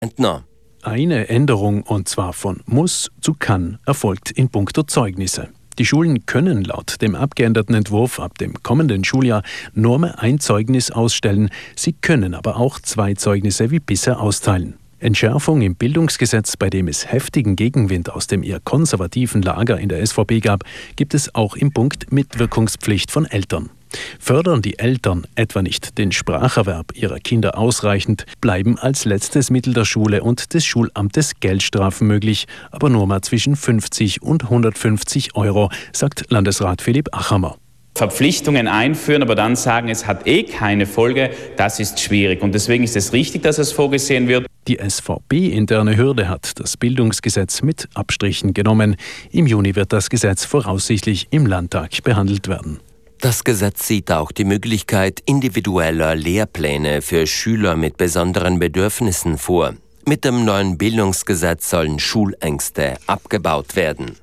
maintenant. Eine Änderung, und zwar von muss zu kann, erfolgt in puncto Zeugnisse. Die Schulen können laut dem abgeänderten Entwurf ab dem kommenden Schuljahr nur mehr ein Zeugnis ausstellen. Sie können aber auch 2 Zeugnisse wie bisher austeilen. Entschärfung im Bildungsgesetz, bei dem es heftigen Gegenwind aus dem eher konservativen Lager in der SVP gab, gibt es auch im Punkt Mitwirkungspflicht von Eltern. Fördern die Eltern etwa nicht den Spracherwerb ihrer Kinder ausreichend, bleiben als letztes Mittel der Schule und des Schulamtes Geldstrafen möglich, aber nur mal zwischen 50 und 150 €, sagt Landesrat Philipp Achammer. Verpflichtungen einführen, aber dann sagen, es hat keine Folge, das ist schwierig. Und deswegen ist es richtig, dass es vorgesehen wird. Die SVP-interne Hürde hat das Bildungsgesetz mit Abstrichen genommen. Im Juni wird das Gesetz voraussichtlich im Landtag behandelt werden. Das Gesetz sieht auch die Möglichkeit individueller Lehrpläne für Schüler mit besonderen Bedürfnissen vor. Mit dem neuen Bildungsgesetz sollen Schulängste abgebaut werden.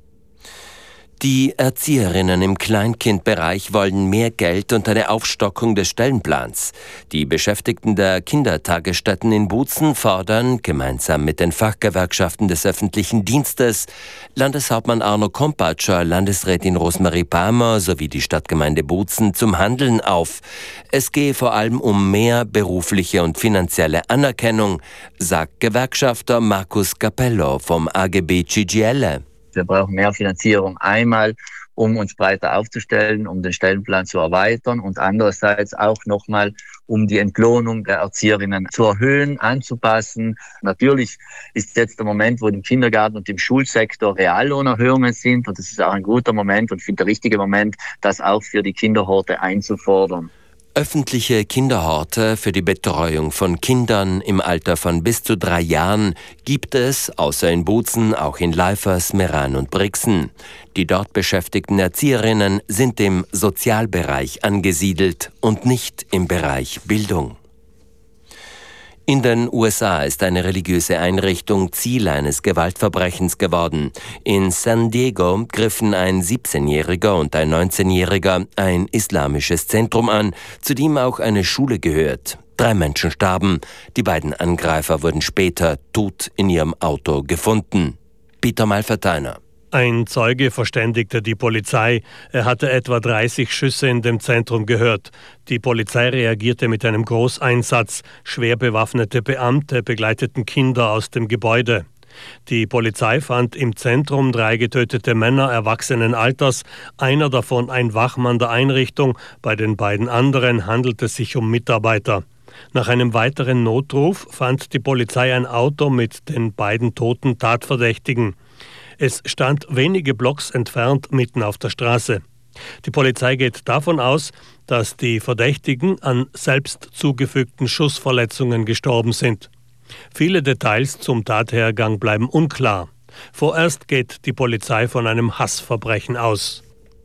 Die Erzieherinnen im Kleinkindbereich wollen mehr Geld und eine Aufstockung des Stellenplans. Die Beschäftigten der Kindertagesstätten in Bozen fordern, gemeinsam mit den Fachgewerkschaften des öffentlichen Dienstes, Landeshauptmann Arno Kompatscher, Landesrätin Rosemarie Palmer sowie die Stadtgemeinde Bozen zum Handeln auf. Es gehe vor allem um mehr berufliche und finanzielle Anerkennung, sagt Gewerkschafter Markus Capello vom AGB CGL. Wir brauchen mehr Finanzierung einmal, um uns breiter aufzustellen, um den Stellenplan zu erweitern und andererseits auch nochmal, um die Entlohnung der Erzieherinnen zu erhöhen, anzupassen. Natürlich ist jetzt der Moment, wo im Kindergarten und im Schulsektor Reallohnerhöhungen sind und das ist auch ein guter Moment und ich finde der richtige Moment, das auch für die Kinderhorte einzufordern. Öffentliche Kinderhorte für die Betreuung von Kindern im Alter von bis zu 3 Jahren gibt es, außer in Bozen, auch in Leifers, Meran und Brixen. Die dort beschäftigten Erzieherinnen sind im Sozialbereich angesiedelt und nicht im Bereich Bildung. In den USA ist eine religiöse Einrichtung Ziel eines Gewaltverbrechens geworden. In San Diego griffen ein 17-Jähriger und ein 19-Jähriger ein islamisches Zentrum an, zu dem auch eine Schule gehört. 3 Menschen starben. Die beiden Angreifer wurden später tot in ihrem Auto gefunden. Peter Malverteiner. Ein Zeuge verständigte die Polizei. Er hatte etwa 30 Schüsse in dem Zentrum gehört. Die Polizei reagierte mit einem Großeinsatz. Schwer bewaffnete Beamte begleiteten Kinder aus dem Gebäude. Die Polizei fand im Zentrum 3 getötete Männer erwachsenen Alters, einer davon ein Wachmann der Einrichtung, bei den beiden anderen handelte es sich um Mitarbeiter. Nach einem weiteren Notruf fand die Polizei ein Auto mit den beiden toten Tatverdächtigen. Es stand wenige Blocks entfernt mitten auf der Straße. Die Polizei geht davon aus, dass die Verdächtigen an selbst zugefügten Schussverletzungen gestorben sind. Viele Details zum Tathergang bleiben unklar. Vorerst geht die Polizei von einem Hassverbrechen aus.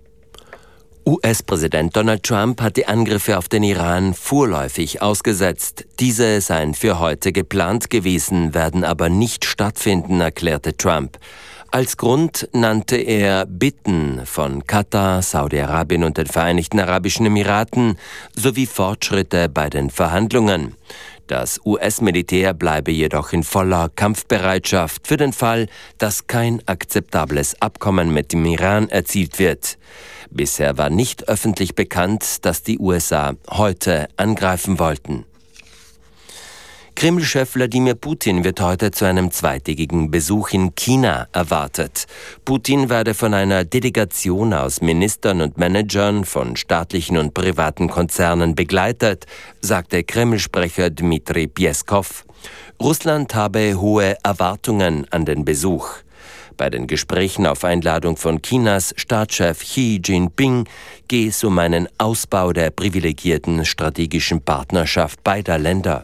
US-Präsident Donald Trump hat die Angriffe auf den Iran vorläufig ausgesetzt. Diese seien für heute geplant gewesen, werden aber nicht stattfinden, erklärte Trump. Als Grund nannte er Bitten von Katar, Saudi-Arabien und den Vereinigten Arabischen Emiraten sowie Fortschritte bei den Verhandlungen. Das US-Militär bleibe jedoch in voller Kampfbereitschaft für den Fall, dass kein akzeptables Abkommen mit dem Iran erzielt wird. Bisher war nicht öffentlich bekannt, dass die USA heute angreifen wollten. Kreml-Chef Wladimir Putin wird heute zu einem zweitägigen Besuch in China erwartet. Putin werde von einer Delegation aus Ministern und Managern von staatlichen und privaten Konzernen begleitet, sagte Kreml-Sprecher Dmitri Peskov. Russland habe hohe Erwartungen an den Besuch. Bei den Gesprächen auf Einladung von Chinas Staatschef Xi Jinping gehe es um einen Ausbau der privilegierten strategischen Partnerschaft beider Länder.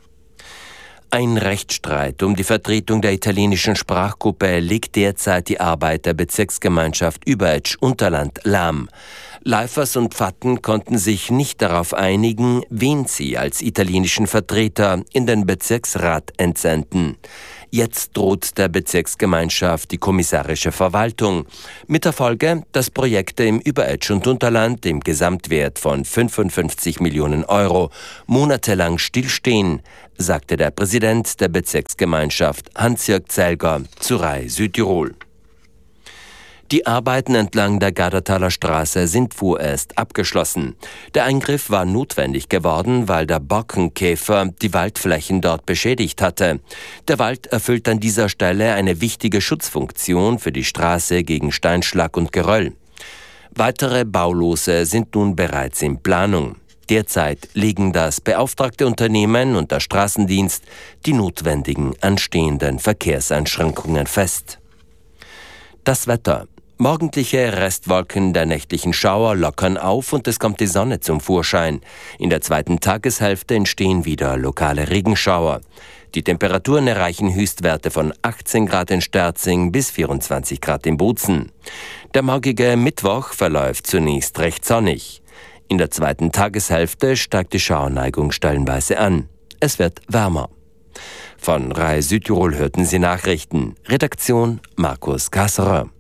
Ein Rechtsstreit um die Vertretung der italienischen Sprachgruppe legt derzeit die Arbeit der Bezirksgemeinschaft Überetsch-Unterland lahm. Leifers und Pfatten konnten sich nicht darauf einigen, wen sie als italienischen Vertreter in den Bezirksrat entsenden. Jetzt droht der Bezirksgemeinschaft die kommissarische Verwaltung. Mit der Folge, dass Projekte im Überetsch und Unterland im Gesamtwert von 55 Millionen Euro monatelang stillstehen, sagte der Präsident der Bezirksgemeinschaft Hans-Jörg Zelger zu RAI Südtirol. Die Arbeiten entlang der Gardertaler Straße sind vorerst abgeschlossen. Der Eingriff war notwendig geworden, weil der Borkenkäfer die Waldflächen dort beschädigt hatte. Der Wald erfüllt an dieser Stelle eine wichtige Schutzfunktion für die Straße gegen Steinschlag und Geröll. Weitere Baulose sind nun bereits in Planung. Derzeit legen das beauftragte Unternehmen und der Straßendienst die notwendigen anstehenden Verkehrseinschränkungen fest. Das Wetter. Morgendliche Restwolken der nächtlichen Schauer lockern auf und es kommt die Sonne zum Vorschein. In der zweiten Tageshälfte entstehen wieder lokale Regenschauer. Die Temperaturen erreichen Höchstwerte von 18 Grad in Sterzing bis 24 Grad in Bozen. Der morgige Mittwoch verläuft zunächst recht sonnig. In der zweiten Tageshälfte steigt die Schauerneigung stellenweise an. Es wird wärmer. Von RAI Südtirol hörten Sie Nachrichten. Redaktion Markus Kasserer.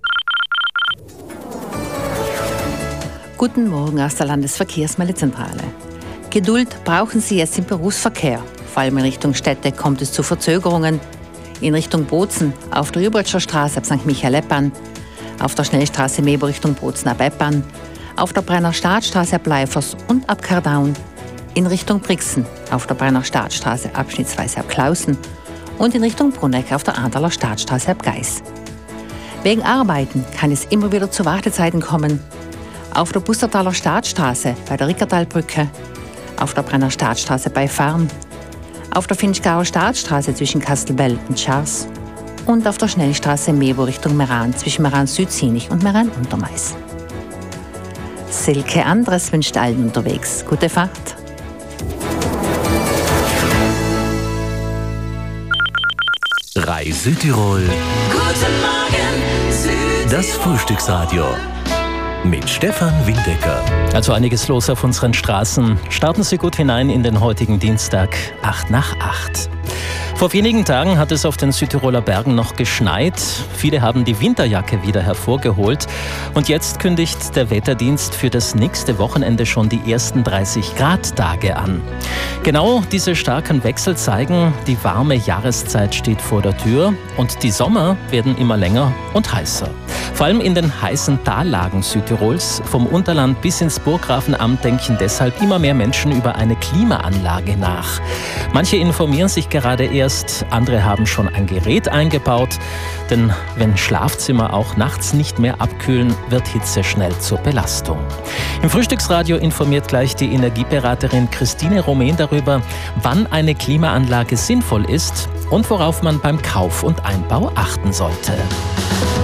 Guten Morgen aus der Landesverkehrsmeldezentrale. Geduld brauchen Sie jetzt im Berufsverkehr. Vor allem in Richtung Städte kommt es zu Verzögerungen. In Richtung Bozen auf der Überetscher Straße ab St. Michael-Eppan, auf der Schnellstraße Mebo Richtung Bozen ab Eppan, auf der Brenner Staatsstraße ab Leifers und ab Kardaun, in Richtung Brixen auf der Brenner Staatsstraße abschnittsweise ab Klausen und in Richtung Brunegg auf der Ahrtaler Staatsstraße ab Geis. Wegen Arbeiten kann es immer wieder zu Wartezeiten kommen. Auf der Bustertaler Staatsstraße bei der Rickertalbrücke, auf der Brenner Staatsstraße bei Farn, auf der Finchgauer Staatsstraße zwischen Kastelbell und Schars und auf der Schnellstraße Mebo Richtung Meran zwischen Meran Südsinich und Meran Untermeis. Silke Andres wünscht allen unterwegs gute Fahrt. RAI Südtirol. Guten Morgen, Südtirol. Das Frühstücksradio. Mit Stefan Windecker. Also einiges los auf unseren Straßen. Starten Sie gut hinein in den heutigen Dienstag, 8:08. Vor wenigen Tagen hat es auf den Südtiroler Bergen noch geschneit. Viele haben die Winterjacke wieder hervorgeholt. Und jetzt kündigt der Wetterdienst für das nächste Wochenende schon die ersten 30-Grad-Tage an. Genau diese starken Wechsel zeigen, die warme Jahreszeit steht vor der Tür und die Sommer werden immer länger und heißer. Vor allem in den heißen Tallagen Südtirols, vom Unterland bis ins Burggrafenamt, denken deshalb immer mehr Menschen über eine Klimaanlage nach. Manche informieren sich gerade erst, andere haben schon ein Gerät eingebaut. Denn wenn Schlafzimmer auch nachts nicht mehr abkühlen, wird Hitze schnell zur Belastung. Im Frühstücksradio informiert gleich die Energieberaterin Christine Romain darüber, wann eine Klimaanlage sinnvoll ist und worauf man beim Kauf und Einbau achten sollte.